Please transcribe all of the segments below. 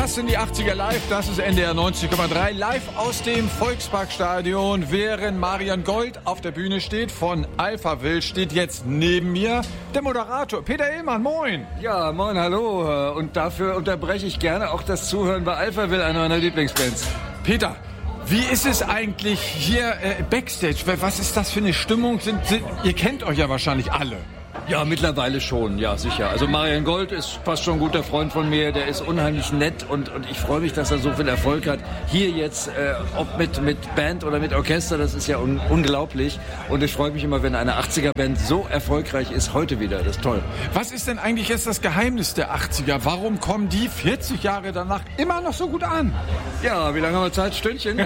Das sind die 80er live, das ist NDR 90,3, live aus dem Volksparkstadion, während Marian Gold auf der Bühne steht, von Alphaville steht jetzt neben mir der Moderator Peter Illmann, moin. Ja, moin, hallo, und dafür unterbreche ich gerne auch das Zuhören bei Alphaville, einer meiner Lieblingsbands. Peter, wie ist es eigentlich hier Backstage? Was ist das für eine Stimmung? Ihr kennt euch ja wahrscheinlich alle. Ja, mittlerweile schon, ja, sicher. Also Marian Gold ist fast schon ein guter Freund von mir, der ist unheimlich nett und ich freue mich, dass er so viel Erfolg hat. Hier jetzt, ob mit Band oder mit Orchester, das ist ja unglaublich. Und ich freue mich immer, wenn eine 80er-Band so erfolgreich ist, heute wieder, das ist toll. Was ist denn eigentlich jetzt das Geheimnis der 80er? Warum kommen die 40 Jahre danach immer noch so gut an? Ja, wie lange haben wir Zeit? Stündchen?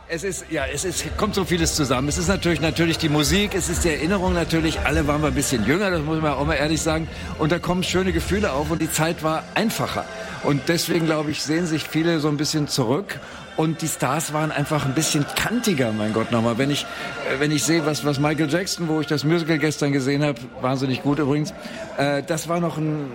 Kommt so vieles zusammen. Es ist natürlich die Musik, es ist die Erinnerung natürlich, alle waren wir ein bisschen jünger, das muss man auch mal ehrlich sagen. Und da kommen schöne Gefühle auf und die Zeit war einfacher. Und deswegen, glaube ich, sehen sich viele so ein bisschen zurück. Und die Stars waren einfach ein bisschen kantiger, mein Gott nochmal. Wenn ich sehe, was Michael Jackson, wo ich das Musical gestern gesehen habe, wahnsinnig gut übrigens, das war noch ein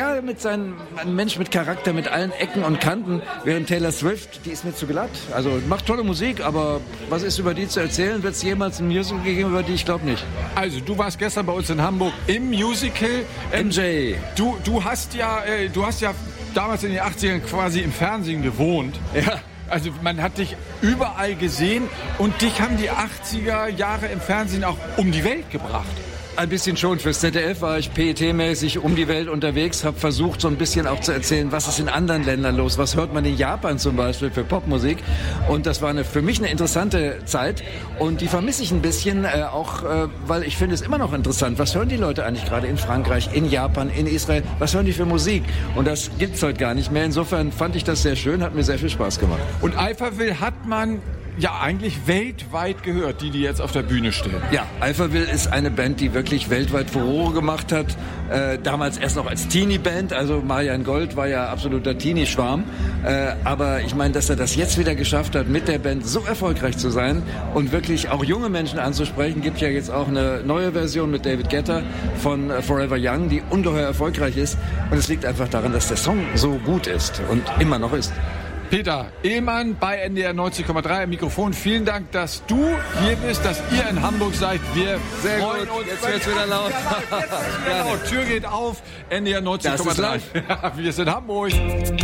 Mensch mit Charakter, mit allen Ecken und Kanten, während Taylor Swift, die ist mir zu glatt. Also macht tolle Musik, aber was ist über die zu erzählen? Wird es jemals ein Musical gegeben über die? Ich glaube nicht. Also du warst gestern bei uns in Hamburg im Musical. MJ. Du hast ja damals in den 80ern quasi im Fernsehen gewohnt. Ja. Also man hat dich überall gesehen und dich haben die 80er Jahre im Fernsehen auch um die Welt gebracht. Ein bisschen schon. Fürs ZDF war ich PET-mäßig um die Welt unterwegs, habe versucht so ein bisschen auch zu erzählen, was ist in anderen Ländern los, was hört man in Japan zum Beispiel für Popmusik. Und das war für mich eine interessante Zeit und die vermisse ich ein bisschen, weil ich finde es immer noch interessant. Was hören die Leute eigentlich gerade in Frankreich, in Japan, in Israel? Was hören die für Musik? Und das gibt's heute gar nicht mehr. Insofern fand ich das sehr schön, hat mir sehr viel Spaß gemacht. Und Alphaville hat man ja eigentlich weltweit gehört, die jetzt auf der Bühne stehen. Ja, Alphaville ist eine Band, die wirklich weltweit Furore gemacht hat. Damals erst noch als Teenie-Band, also Marian Gold war ja absoluter Teenie-Schwarm. Aber ich meine, dass er das jetzt wieder geschafft hat, mit der Band so erfolgreich zu sein und wirklich auch junge Menschen anzusprechen. Gibt ja jetzt auch eine neue Version mit David Guetta von Forever Young, die ungeheuer erfolgreich ist. Und es liegt einfach daran, dass der Song so gut ist und immer noch ist. Peter Illmann bei NDR 90,3 am Mikrofon. Vielen Dank, dass du hier bist, dass ihr in Hamburg seid. Wir freuen uns. Jetzt wird's wieder laut. Genau, Tür geht auf. NDR 90,3. Ja, wir sind Hamburg.